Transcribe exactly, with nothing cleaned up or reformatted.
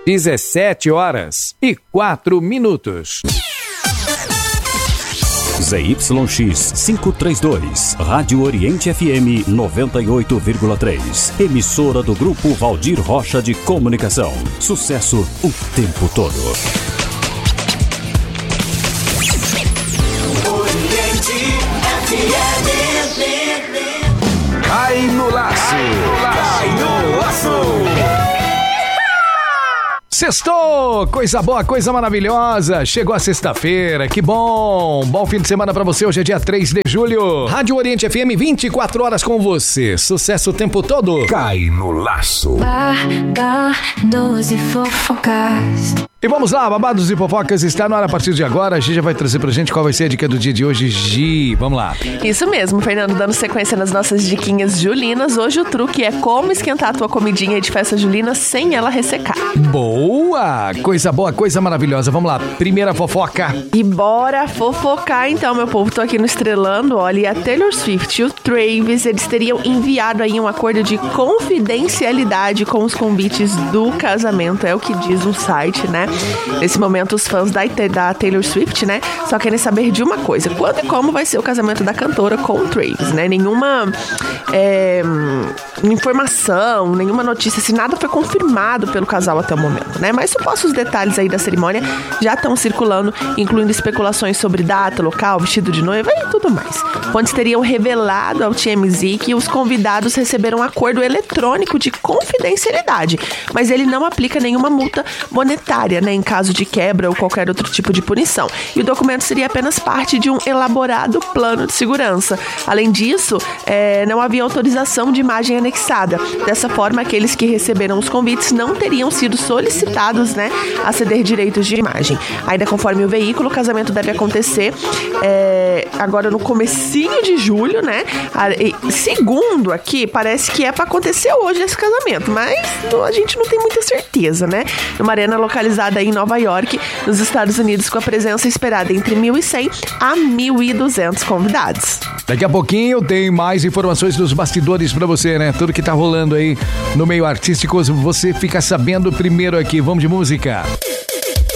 dezessete horas e quatro minutos. Z Y X quinhentos e trinta e dois, Rádio Oriente F M noventa e oito vírgula três. Emissora do Grupo Valdir Rocha de Comunicação. Sucesso o tempo todo. Oriente F M. Cai no laço. Cai no laço. Sextou! Coisa boa, coisa maravilhosa. Chegou a sexta-feira, que bom! Bom fim de semana pra você. Hoje é dia três de julho. Rádio Oriente F M, vinte e quatro horas com você. Sucesso o tempo todo. Cai no laço. Babados e fofocas. E vamos lá, Babados e Fofocas está no ar a partir de agora. A Gi já vai trazer pra gente qual vai ser a dica do dia de hoje. Gi, vamos lá. Isso mesmo, Fernando, dando sequência nas nossas diquinhas julinas. Hoje o truque é como esquentar a tua comidinha de festa julina sem ela ressecar. Boa! Coisa boa, coisa maravilhosa. Vamos lá, primeira fofoca. E bora fofocar então, meu povo. Tô aqui no Estrelando, olha, e a Taylor Swift e o Travis, eles teriam enviado aí um acordo de confidencialidade com os convites do casamento. É o que diz um site, né? Nesse momento, os fãs da, da Taylor Swift, né, só querem saber de uma coisa: quando e como vai ser o casamento da cantora com o Travis, né? Nenhuma é, informação, nenhuma notícia, assim, nada foi confirmado pelo casal até o momento, né? Mas supostos detalhes aí da cerimônia já estão circulando, incluindo especulações sobre data, local, vestido de noiva e tudo mais. Fontes teriam revelado ao T M Z que os convidados receberam um acordo eletrônico de confidencialidade, mas ele não aplica nenhuma multa monetária, né, em caso de quebra ou qualquer outro tipo de punição. E o documento seria apenas parte de um elaborado plano de segurança. Além disso, é, não havia autorização de imagem anexada. Dessa forma, aqueles que receberam os convites não teriam sido solicitados, né, a ceder direitos de imagem. Ainda conforme o veículo, o casamento deve acontecer é, agora no comecinho de julho, né? Segundo aqui, parece que é para acontecer hoje esse casamento, mas a gente não tem muita certeza, né? Numa arena localizada em Nova York, nos Estados Unidos, com a presença esperada entre mil e cem a mil e duzentos convidados. Daqui a pouquinho tem mais informações dos bastidores pra você, né? Tudo que tá rolando aí no meio artístico, você fica sabendo primeiro aqui. Vamos de música.